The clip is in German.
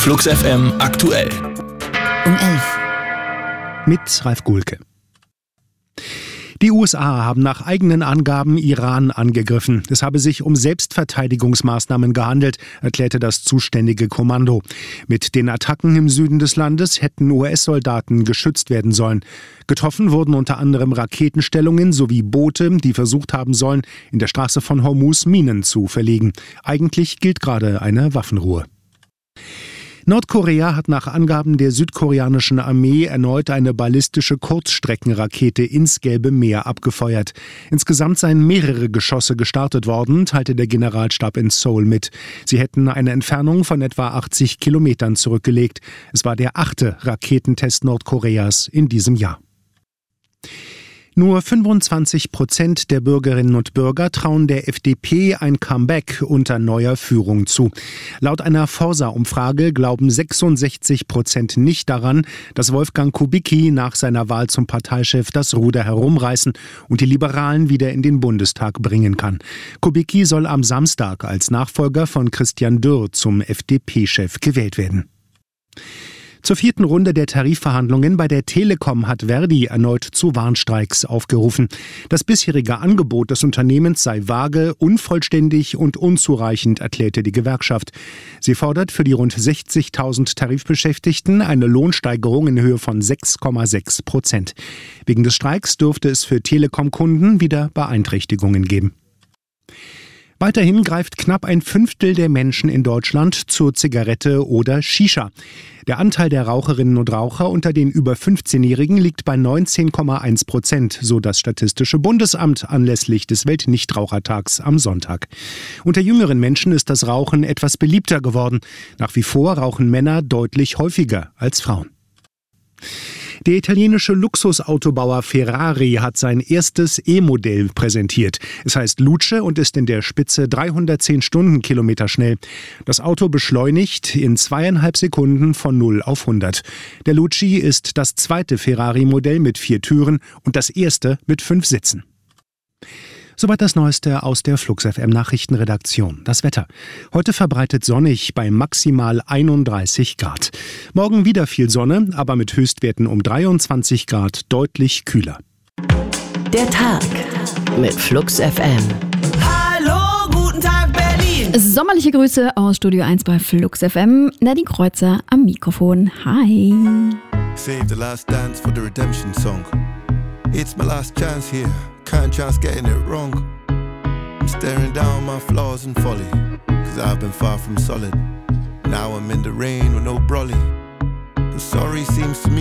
Flux FM aktuell. Um 11. Mit Ralf Gulke. Die USA haben nach eigenen Angaben Iran angegriffen. Es habe sich um Selbstverteidigungsmaßnahmen gehandelt, erklärte das zuständige Kommando. Mit den Attacken im Süden des Landes hätten US-Soldaten geschützt werden sollen. Getroffen wurden unter anderem Raketenstellungen sowie Boote, die versucht haben sollen, in der Straße von Hormuz Minen zu verlegen. Eigentlich gilt gerade eine Waffenruhe. Nordkorea hat nach Angaben der südkoreanischen Armee erneut eine ballistische Kurzstreckenrakete ins Gelbe Meer abgefeuert. Insgesamt seien mehrere Geschosse gestartet worden, teilte der Generalstab in Seoul mit. Sie hätten eine Entfernung von etwa 80 Kilometern zurückgelegt. Es war der 8. Raketentest Nordkoreas in diesem Jahr. Nur 25% der Bürgerinnen und Bürger trauen der FDP ein Comeback unter neuer Führung zu. Laut einer Forsa-Umfrage glauben 66% nicht daran, dass Wolfgang Kubicki nach seiner Wahl zum Parteichef das Ruder herumreißen und die Liberalen wieder in den Bundestag bringen kann. Kubicki soll am Samstag als Nachfolger von Christian Dürr zum FDP-Chef gewählt werden. Zur 4. Runde der Tarifverhandlungen bei der Telekom hat Verdi erneut zu Warnstreiks aufgerufen. Das bisherige Angebot des Unternehmens sei vage, unvollständig und unzureichend, erklärte die Gewerkschaft. Sie fordert für die rund 60.000 Tarifbeschäftigten eine Lohnsteigerung in Höhe von 6,6%. Wegen des Streiks dürfte es für Telekom-Kunden wieder Beeinträchtigungen geben. Weiterhin greift knapp ein Fünftel der Menschen in Deutschland zur Zigarette oder Shisha. Der Anteil der Raucherinnen und Raucher unter den über 15-Jährigen liegt bei 19,1%, so das Statistische Bundesamt anlässlich des Weltnichtrauchertags am Sonntag. Unter jüngeren Menschen ist das Rauchen etwas beliebter geworden. Nach wie vor rauchen Männer deutlich häufiger als Frauen. Der italienische Luxusautobauer Ferrari hat sein erstes E-Modell präsentiert. Es heißt Luce und ist in der Spitze 310 Stundenkilometer schnell. Das Auto beschleunigt in 2,5 Sekunden von 0 auf 100. Der Lucci ist das zweite Ferrari-Modell mit 4 Türen und das erste mit 5 Sitzen. Soweit das Neueste aus der Flux FM Nachrichtenredaktion. Das Wetter. Heute verbreitet sonnig bei maximal 31 Grad. Morgen wieder viel Sonne, aber mit Höchstwerten um 23 Grad deutlich kühler. Der Tag mit Flux FM. Hallo, guten Tag Berlin. Sommerliche Grüße aus Studio 1 bei Flux FM. Nadine Kreuzer am Mikrofon. Hi. Save the last dance for the redemption song. It's my last chance here. Can't chance getting it wrong. I'm staring down my flaws and folly, cause I've been far from solid. Now I'm in the rain with no brolly. The sorry seems to me